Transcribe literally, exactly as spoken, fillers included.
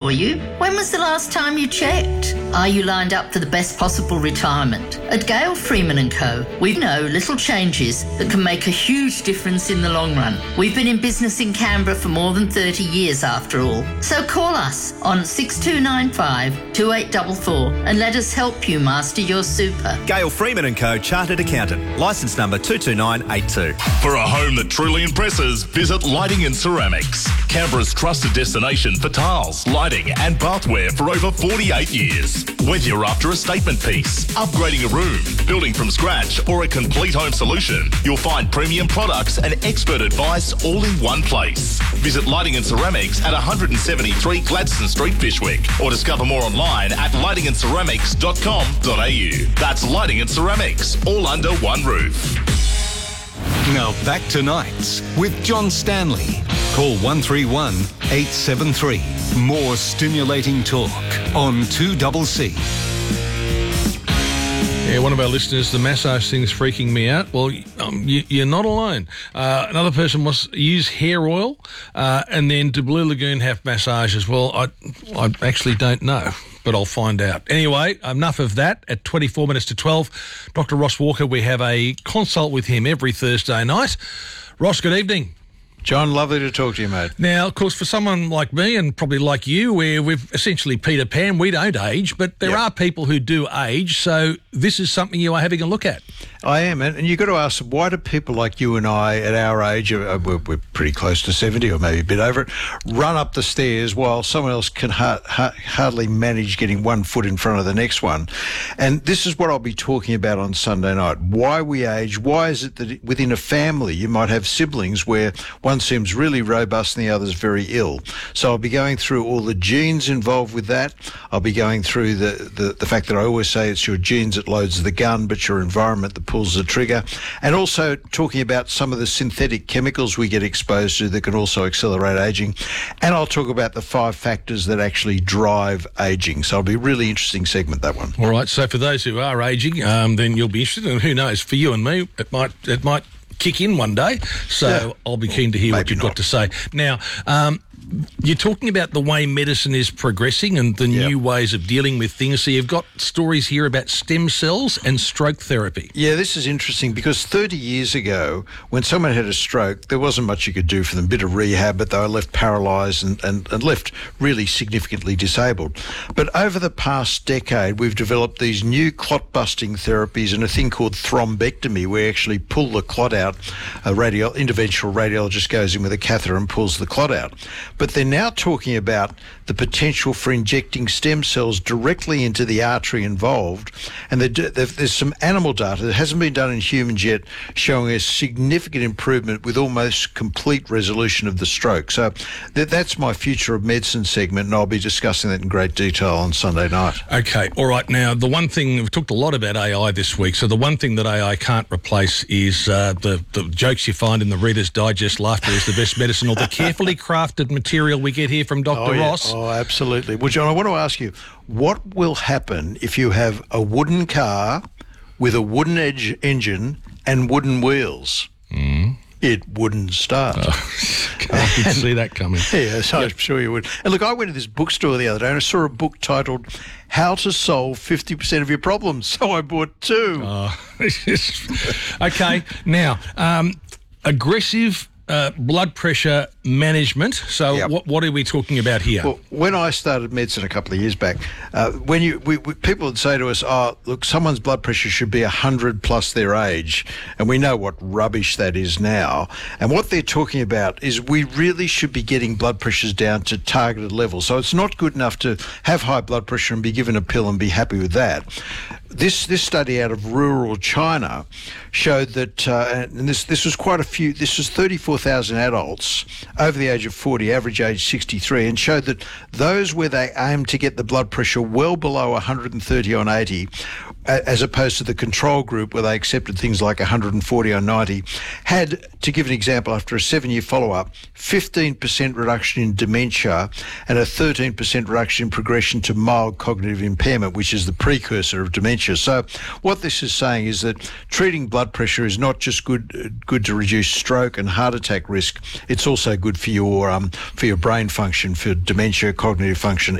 for you. When was the last time you checked? Are you lined up for the best possible retirement? At Gale Freeman and Co, we know little changes that can make a huge difference in the long run. We've been in business in Canberra for more than thirty years after all. So call us on six two nine five, two eight four four and let us help you master your super. Gale Freeman and Co, Chartered Accountant, licence number two two nine eight two. For a home that truly impresses, visit Lighting and Ceramics, Canberra's trusted destination for tiles, lighting and bathware for over forty-eight years. Whether you're after a statement piece, upgrading a room, building from scratch or a complete home solution, you'll find premium products and expert advice all in one place. Visit Lighting and Ceramics at one seventy-three Gladstone Street, Fyshwick, or discover more online at lighting and ceramics dot com dot a u. That's Lighting and Ceramics, all under one roof. Now back to Nights with John Stanley. Call one three one, eight seven three. More stimulating talk on two C C. Yeah, one of our listeners, the massage thing's freaking me out. Well, um, you, you're not alone. Uh, another person was use hair oil, uh, and then do Blue Lagoon have massage as well? I, I actually don't know, but I'll find out. Anyway, enough of that. At twenty-four minutes to twelve, Doctor Ross Walker, we have a consult with him every Thursday night. Ross, good evening. John, lovely to talk to you, mate. Now, of course, for someone like me and probably like you, where we've essentially Peter Pan, we don't age, but there Yep. are people who do age, so this is something you are having a look at. I am, and you've got to ask, why do people like you and I at our age, uh, we're, we're pretty close to seventy or maybe a bit over it, run up the stairs while someone else can ha- ha- hardly manage getting one foot in front of the next one? And this is what I'll be talking about on Sunday night. Why we age, why is it that within a family you might have siblings where one seems really robust and the other's very ill? So I'll be going through all the genes involved with that. I'll be going through the, the, the fact that I always say it's your genes that loads the gun, but your environment that pulls the trigger, and also talking about some of the synthetic chemicals we get exposed to that can also accelerate aging. And I'll talk about the five factors that actually drive aging. So it'll be a really interesting segment, that one. All right, so for those who are aging, um, then you'll be interested, and who knows, for you and me, it might it might kick in one day, so Yeah. I'll be keen to hear what Maybe you've not. got to say. Now, um, you're talking about the way medicine is progressing and the Yep. new ways of dealing with things. So you've got stories here about stem cells and stroke therapy. Yeah, this is interesting because thirty years ago, when someone had a stroke, there wasn't much you could do for them. Bit of rehab, but they were left paralysed and, and, and left really significantly disabled. But over the past decade, we've developed these new clot-busting therapies and a thing called thrombectomy, where you actually pull the clot out. A radio, interventional radiologist goes in with a catheter and pulls the clot out. But they're now talking about the potential for injecting stem cells directly into the artery involved. And they do, there's some animal data that hasn't been done in humans yet showing a significant improvement with almost complete resolution of the stroke. So that, that's my Future of Medicine segment, and I'll be discussing that in great detail on Sunday night. Okay, all right. Now, the one thing, we've talked a lot about A I this week, so the one thing that A I can't replace is uh, the, the jokes you find in the Reader's Digest, laughter is the best medicine, or the carefully crafted material we get here from Doctor Oh, yeah. Ross. Oh, absolutely. Well, John, I want to ask you, what will happen if you have a wooden car with a wooden edge engine and wooden wheels? Mm. It wouldn't start. Oh, I didn't see that coming. Yes, I'm sure you would. And look, I went to this bookstore the other day and I saw a book titled How to Solve fifty percent of Your Problems. So I bought two. Oh, okay, now, um, aggressive uh, blood pressure management. So Yep. what, what are we talking about here? Well, when I started medicine a couple of years back, uh, when you we, we, people would say to us, "Oh, look, someone's blood pressure should be one hundred plus their age," and we know what rubbish that is now. And what they're talking about is we really should be getting blood pressures down to targeted levels. So it's not good enough to have high blood pressure and be given a pill and be happy with that. This this study out of rural China showed that, uh, and this this was quite a few. This was thirty-four thousand adults over the age of forty, average age sixty-three, and showed that those where they aimed to get the blood pressure well below one hundred thirty on eighty, as opposed to the control group where they accepted things like one hundred forty on ninety, had, to give an example, after a seven-year follow-up, fifteen percent reduction in dementia and a thirteen percent reduction in progression to mild cognitive impairment, which is the precursor of dementia. So what this is saying is that treating blood pressure is not just good good to reduce stroke and heart attack risk, it's also good for your um, for your brain function, for dementia, cognitive function,